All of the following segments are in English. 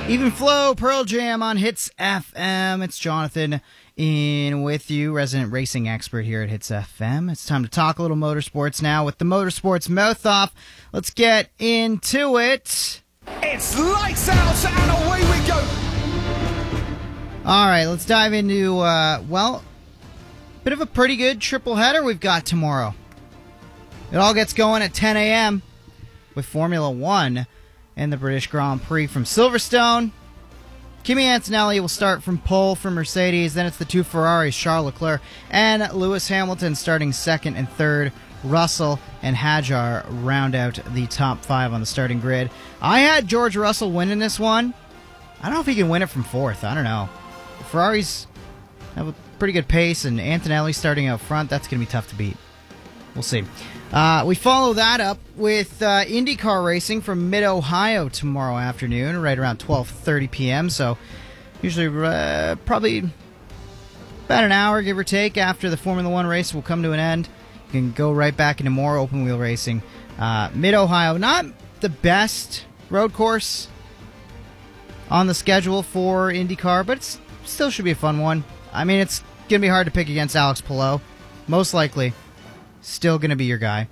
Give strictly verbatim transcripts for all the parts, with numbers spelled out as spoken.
Even Flow, Pearl Jam on Hits F M. It's Jonathan in with you, resident racing expert here at Hits F M. It's time to talk a little motorsports now with the Motorsports Mouth Off. Let's get into it. It's lights out and away we go. All right, let's dive into, uh, well, bit of a pretty good triple header we've got tomorrow. It all gets going at ten a.m. with Formula One and the British Grand Prix from Silverstone. Kimi Antonelli will start from pole for Mercedes. Then it's the two Ferraris, Charles Leclerc and Lewis Hamilton starting second and third. Russell and Hadjar round out the top five on the starting grid. I had George Russell winning this one. I don't know if he can win it from fourth. I don't know. The Ferraris have a pretty good pace, and Antonelli starting out front, that's going to be tough to beat. We'll see. Uh, we follow that up with uh, IndyCar racing from Mid-Ohio tomorrow afternoon, right around twelve thirty p.m. So usually uh, probably about an hour, give or take, after the Formula One race will come to an end. You can go right back into more open-wheel racing. Uh, Mid-Ohio, not the best road course on the schedule for IndyCar, but it still should be a fun one. I mean, it's going to be hard to pick against Alex Palou. Most likely. Still going to be your guy.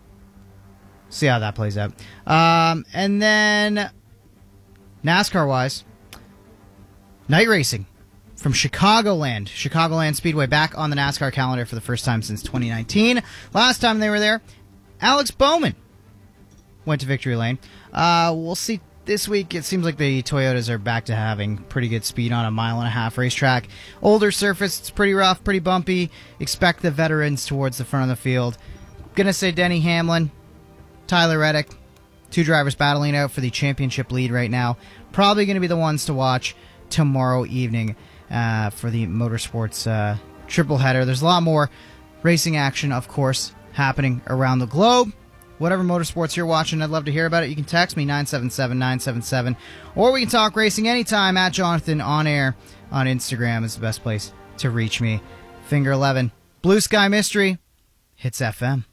See how that plays out. Um, and then, NASCAR-wise, night racing from Chicagoland. Chicagoland Speedway back on the NASCAR calendar for the first time since twenty nineteen. Last time they were there, Alex Bowman went to Victory Lane. Uh, we'll see this week. It seems like the Toyotas are back to having pretty good speed on a mile and a half racetrack. Older surface, it's pretty rough, pretty bumpy. Expect the veterans towards the front of the field. Gonna say Denny Hamlin, Tyler Reddick, two drivers battling out for the championship lead right now. Probably gonna be the ones to watch tomorrow evening uh, for the motorsports uh, triple header. There's a lot more racing action, of course, happening around the globe. Whatever motorsports you're watching, I'd love to hear about it. You can text me, nine seven seven, nine seven seven, or we can talk racing anytime at Jonathan on air on Instagram is the best place to reach me. Finger eleven, Blue Sky Mystery, Hits F M.